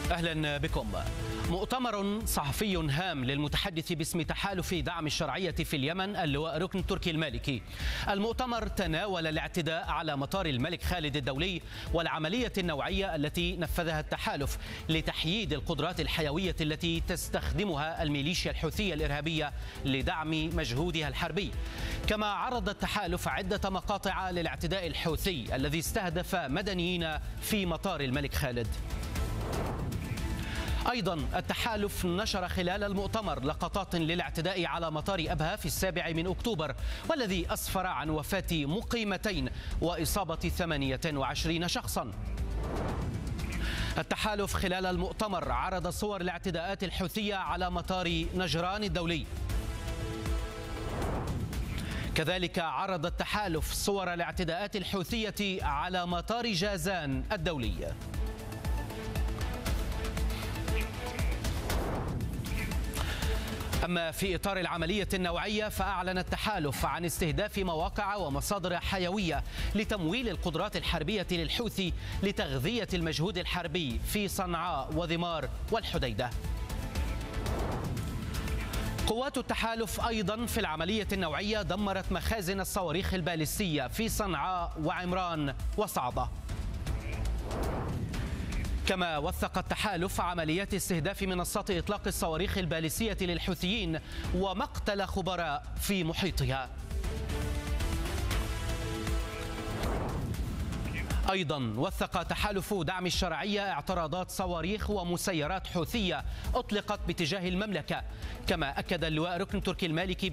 أهلا بكم. مؤتمر صحفي هام للمتحدث باسم تحالف دعم الشرعية في اليمن اللواء ركن تركي المالكي. المؤتمر تناول الاعتداء على مطار الملك خالد الدولي والعملية النوعية التي نفذها التحالف لتحييد القدرات الحيوية التي تستخدمها الميليشيا الحوثية الإرهابية لدعم مجهودها الحربي. كما عرض التحالف عدة مقاطع للاعتداء الحوثي الذي استهدف مدنيين في مطار الملك خالد. أيضا التحالف نشر خلال المؤتمر لقطات للاعتداء على مطار أبها في 7 أكتوبر والذي أسفر عن وفاة مقيمتين وإصابة 28 شخصا. التحالف خلال المؤتمر عرض صور الاعتداءات الحوثية على مطار نجران الدولي. كذلك عرض التحالف صور الاعتداءات الحوثية على مطار جازان الدولي. أما في إطار العملية النوعية فأعلن التحالف عن استهداف مواقع ومصادر حيوية لتمويل القدرات الحربية للحوثي لتغذية المجهود الحربي في صنعاء وذمار والحديدة. قوات التحالف أيضا في العملية النوعية دمرت مخازن الصواريخ البالستية في صنعاء وعمران وصعدة. كما وثق التحالف عمليات استهداف منصات إطلاق الصواريخ البالستية للحوثيين ومقتل خبراء في محيطها. أيضا وثق تحالف دعم الشرعية اعتراضات صواريخ ومسيرات حوثية أطلقت باتجاه المملكة. كما أكد اللواء ركن تركي المالكي